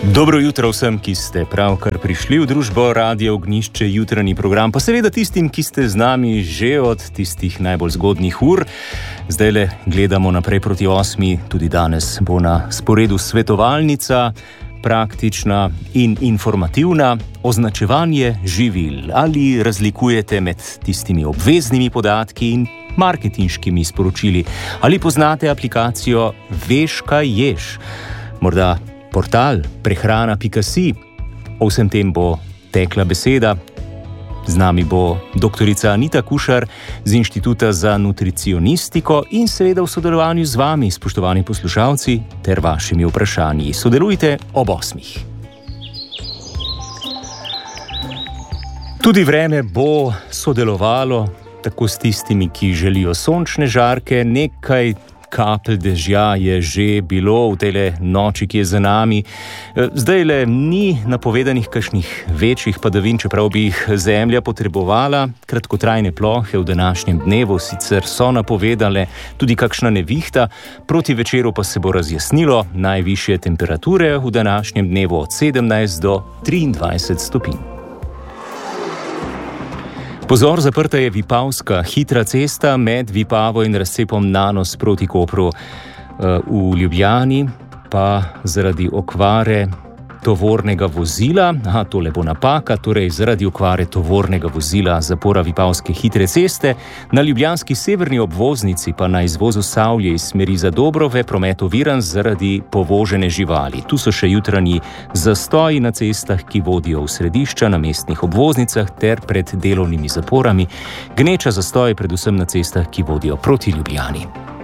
Dobro jutro vsem, ki ste pravkar prišli v družbo Radio Ognjišče, jutranji program, pa seveda tistim, ki ste z nami že od tistih najbolj zgodnjih ur. Zdajle gledamo naprej proti 8. Tudi danes bo na sporedu svetovalnica, praktična in informativna, označevanje živil. Ali razlikujete med tistimi obveznimi podatki in marketinškimi sporočili? Ali poznate aplikacijo Veš, kaj ješ? Morda portal prehrana.si. O vsem tem bo tekla beseda. Z nami bo doktorica Anita Kušar z Inštituta za nutricionistiko in seveda v sodelovanju z vami, spoštovani poslušalci, ter vašimi vprašanji. Sodelujte ob 8. Tudi vreme bo sodelovalo tako s tistimi, ki želijo sončne žarke. Nekaj kapelj dežja je že bilo v tejle noči, ki je za nami. Zdajle ni napovedanih kakšnih večjih padavin, čeprav bi jih zemlja potrebovala. Kratkotrajne plohe v današnjem dnevu sicer so napovedale tudi kakšna nevihta, proti večeru pa se bo razjasnilo. Najvišje temperature v današnjem dnevu od 17 do 23 stopinj. Pozor, zaprta je Vipavska hitra cesta med Vipavo in razcepom Nanos proti Kopru. V Ljubljani pa zaradi okvare tovornega vozila, tole bo napaka, torej zaradi okvare tovornega vozila zapora Vipavske hitre ceste, na ljubljanski severni obvoznici pa na izvozu Savlje iz smeri za Dobrove promet oviran zaradi povožene živali. Tu so še jutranji zastoji na cestah, ki vodijo v središča, na mestnih obvoznicah ter pred delovnimi zaporami. Gneča zastoj predvsem na cestah, ki vodijo proti Ljubljani.